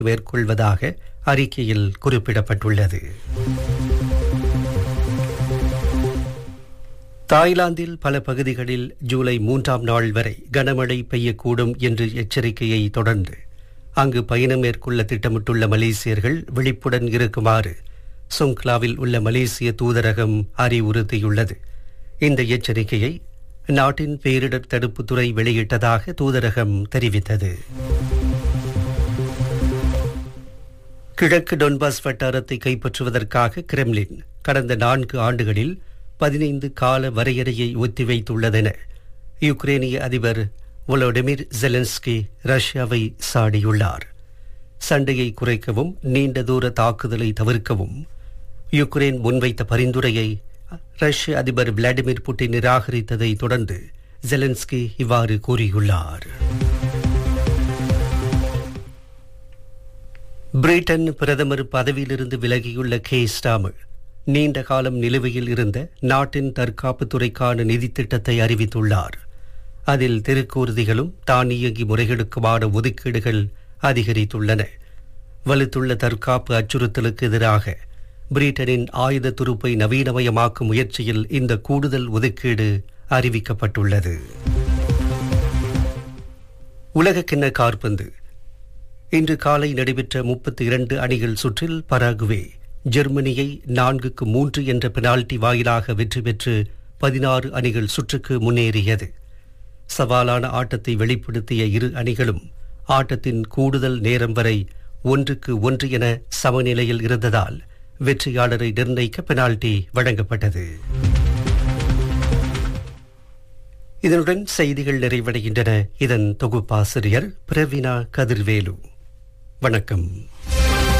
மேற்கொள்வதாக அறிக்கையில் குறிப்பிடப்பட்டுள்ளது. தாய்லாந்தில் பல பகுதிகளில் ஜூலை 3ஆம் நாள் வரை கனமழை பெய்யக்கூடும் என்று எச்சரிக்கையை தொடர்ந்து அங்கு பயணம் மேற்கொள்ள திட்டமிட்டுள்ள மலேசியர்கள் விழிப்புடன் இருக்குமாறு சுங்க்லாவில் உள்ள மலேசிய தூதரகம் அறிவுறுத்தியுள்ளது. இந்த எச்சரிக்கையை நாட்டின் பேரிடர் தடுப்புத்துறை வெளியிட்டதாக தூதரகம் தெரிவித்தது. கிழக்கு டொன்பாஸ் வட்டாரத்தை கைப்பற்றுவதற்காக கிரெம்லின் கடந்த 4 ஆண்டுகளில் 15 கால வரையறையை ஒத்திவைத்துள்ளதென யுக்ரேனிய அதிபர் வோலோடிமிர் ஜெலன்ஸ்கி ரஷ்யாவை சாடியுள்ளார். சண்டையை குறைக்கவும் நீண்ட தூர தாக்குதலை தவிர்க்கவும் யுக்ரேன் முன்வைத்த பரிந்துரையை ரஷ்ய அதிபர் விளாடிமிர் புட்டின் நிராகரித்ததை தொடர்ந்து ஜெலன்ஸ்கி இவ்வாறு கூறியுள்ளார். பிரிட்டன் பிரதமர் பதவியிலிருந்து விலகியுள்ள கே ஸ்டாமர் நீண்ட காலம் நிலுவையில் இருந்த நாட்டின் தற்காப்பு துறைக்கான நிதி திட்டத்தை அறிவித்துள்ளார். அதில் திருக்கூறுதிகளும் தானியங்கி முறைகளுக்குமான ஒதுக்கீடுகள் அதிகரித்துள்ளன. வலுத்துள்ள தற்காப்பு அச்சுறுத்தலுக்கு எதிராக பிரிட்டனின் ஆயுத துருப்பை நவீனமயமாக்கும் முயற்சியில் இந்த கூடுதல் ஒதுக்கீடு அறிவிக்கப்பட்டுள்ளது. உலகக்கிண்ண காற்பந்து இன்று காலை நடைபெற்ற 32 அணிகள் சுற்றில் பராகுவே ஜெர்மனியை 4-3 என்ற பெனால்டி வாயிலாக வெற்றி பெற்று 16 அணிகள் சுற்றுக்கு முன்னேறியது. சவாலான ஆட்டத்தை வெளிப்படுத்திய இரு அணிகளும் ஆட்டத்தின் கூடுதல் நேரம் வரை 1-1 என சமநிலையில் இருந்ததால் வெற்றியாளரை நிர்ணயிக்க பெனால்டி வழங்கப்பட்டது. இதனுடன் செய்திகள் நிறைவடைகின்றன. இதன் தொகுப்பாசிரியர் பிரவீனா கதிர்வேலு. வணக்கம்.